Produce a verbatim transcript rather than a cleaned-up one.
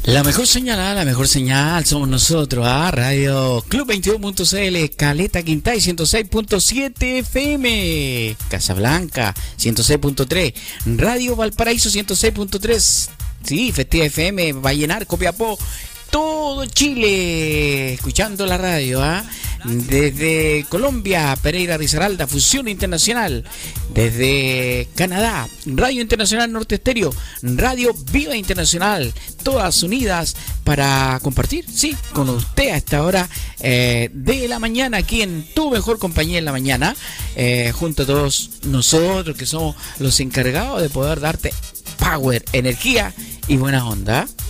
La mejor señal, ¿ah? La mejor señal somos nosotros, ¿ah? Radio Club veintiuno punto c l, Caleta Quintay ciento seis punto siete F M, Casablanca ciento seis punto tres, Radio Valparaíso ciento seis punto tres, sí, Festiva F M, Vallenar, Copiapó, todo Chile escuchando la radio, ¿ah? Desde Colombia, Pereira Risaralda, Fusión Internacional. Desde Canadá, Radio Internacional Norte Estéreo, Radio Viva Internacional, todas unidas para compartir, sí, con usted a esta hora eh, de la mañana, aquí en Tu Mejor Compañía en la Mañana, eh, junto a todos nosotros que somos los encargados de poder darte power, energía y buena onda.